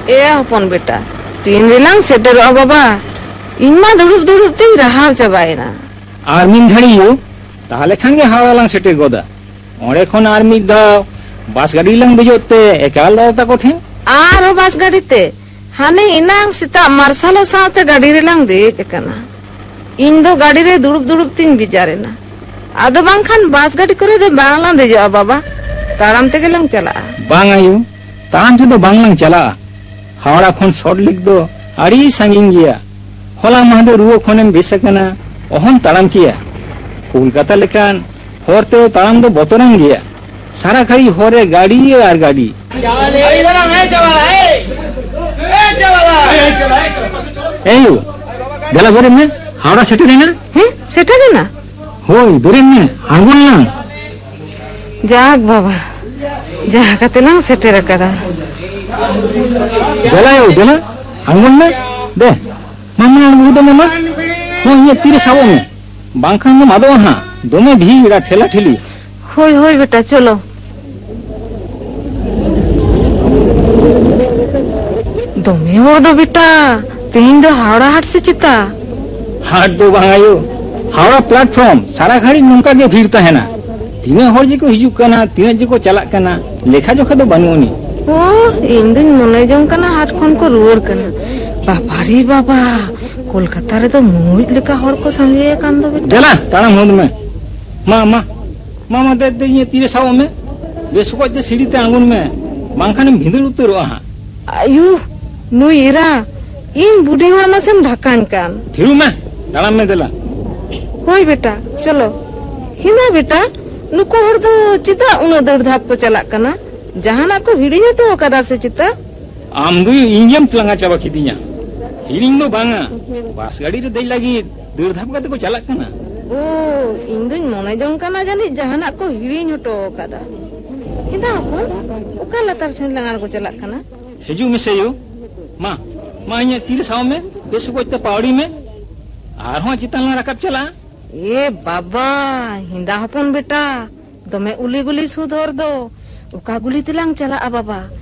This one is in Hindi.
ए हपन बेटा तीन रेलांग सेटर बाबा इमा दुड़ुब दुड़ुब तीन रहा चाबायना आर मिन घड़ी यो ताहले खान गे हावड़ा लांग सेटर गोदा ओंडे खन आर मिद दाव बास गाड़ी लांग देजोते एकाल दाव ता कोठे आर बास गाड़ी ते हाने इनांग सीता मार्शल साथे गाड़ी रेलांग देज कना इन दो गाड़ी रे दुड़ुब दुड़ुब तीन बिचारेना आदो बांखान बास गाड़ी करे दे बांगला देजो बाबा ताराम ते गेलांग चला बांग आयु ताराम ते दो बांगलांग चला हावड़ा खन शॉर्ट लिख दो आड़ी सांगिंग गया होला महदे रुओ खनेम बेसकना ओहम ताराम किया कोलकाता लेकान होरते ताराम दो बोतरन गया सारा खड़ी होरे गाड़ी यार गाड़ी एयो गला बोरे में हावड़ा सेटर है ना हैं सेटर है ना होय बोरे में आंगुल ना जाग बाबा जाग कते ना सेटर करा गला यो गला आंगुल में दे मामा मुदे मामा हो ये तीरे सावो में बांखान में मादो हां दोमे भीड़ा ठेला ठेली होय होय बेटा चलो दोमे हो दो बेटा तीन दो हावड़ा हाट से चिता हाट दो बांगायो हावड़ा प्लेटफॉर्म सारा घड़ी नुका के भीड़ तहना तीना हर जी को हिजु कना तीना जी को चला कना लेखा जोखा दो बनुनी ओ इन दिन मने जंग कना हाट खन को रुवर कना बाबा रे बाबा कोलकाता रे तो मुज लेका हर को संगे कान दो बेटा देला ताणम होद में मामा मामा दे ये तीरे साव में बेसुको जे सीढ़ी ते आंगुन में बांखान भिंदर उतरो हा आयु नु इरा इन बुढ़ी हुआ मसम ढकान कान थिरु में ताणम में देला होय बेटा चलो हिना बेटा नुको हर दो चिता उन दड़ धाप को चला कना जहाना को हिड़ी तो कदा से चिता आम दु इंजम तलंगा चाबा खिदिया हिरिंग दो बांगा बास गाड़ी रे दई लागी दड़ धाप काते को चला कना ओ इंदुन मने जंग कना जानी जहाना को हिड़ी तो कदा हिना अपन ओका लतार से लंगार को चला कना हिजु में से यो मां ये तीर साव में बेस को इते पावड़ी में आर हो चितल ना रकब चला ए बाबा हिंदा हपन बेटा दमे उली गुली सुधर दो ओका गुली तिलांग चला बाबा